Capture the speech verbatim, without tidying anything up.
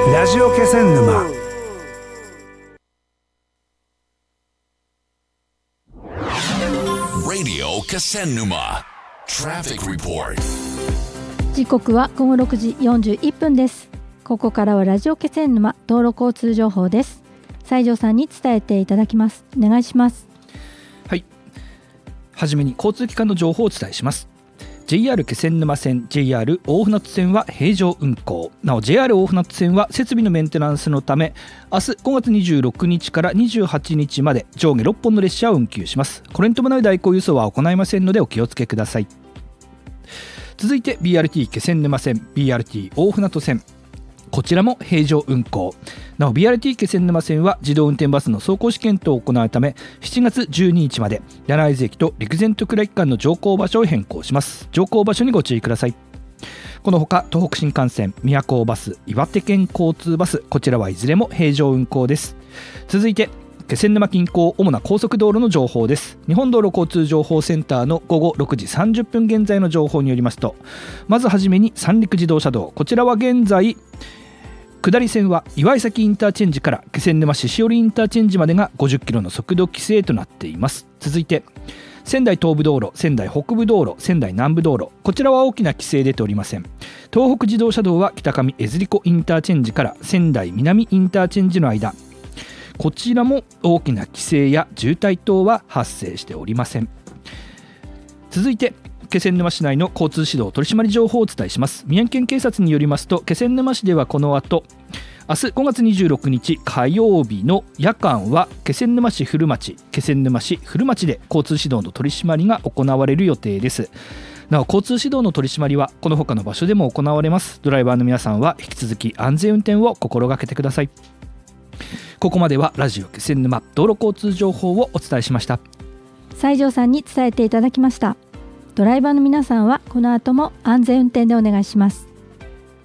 ラジオ気仙沼。 Radio Kesennuma Traffic Report。 時刻は午後ろくじよんじゅういっぷんです。ここからはラジオ気仙沼道路交通情報です。西条さんに伝えていただきます。お願いします。 はい、はじめに交通機関の情報をお伝えします。 ジェイアール 気仙沼線 ジェイアール 大船渡線は平常運行。なお ジェイアール 大船渡線は設備のメンテナンスのため明日ごがつにじゅうろくにちからにじゅうはちにちまで上下ろっぽんの列車を運休します。これに伴う代行輸送は行いませんのでお気をつけください。続いて ビーアールティー 気仙沼線 ビーアールティー 大船渡線、こちらも平常運行。なお ビーアールティー 気仙沼線は自動運転バスの走行試験等を行うためしちがつじゅうににちまで柳津駅と陸前と倉駅間の乗降場所を変更します。乗降場所にご注意ください。このほか東北新幹線、宮古バス、岩手県交通バス、こちらはいずれも平常運行です。続いて気仙沼近郊主な高速道路の情報です。日本道路交通情報センターのごごろくじさんじゅっぷん現在の情報によりますと、まずはじめに三陸自動車道、こちらは現在下り線は岩井崎インターチェンジから気仙沼市しおりインターチェンジまでがごじゅっキロの速度規制となっています。続いて仙台東部道路、仙台北部道路、仙台南部道路、こちらは大きな規制出ておりません。東北自動車道は北上江釣子インターチェンジから仙台南インターチェンジの間、こちらも大きな規制や渋滞等は発生しておりません。続いて気仙沼市内の交通指導取締り情報をお伝えします。宮城県警察によりますと、気仙沼市ではこの後明日ごがつにじゅうろくにち火曜日の夜間は気仙沼市古町、気仙沼市古町で交通指導の取り締まりが行われる予定です。なお交通指導の取り締まりはこの他の場所でも行われます。ドライバーの皆さんは引き続き安全運転を心がけてください。ここまではラジオ気仙沼道路交通情報をお伝えしました。 西条さんに伝えていただきました。ドライバーの皆さんはこの後も安全運転でお願いします。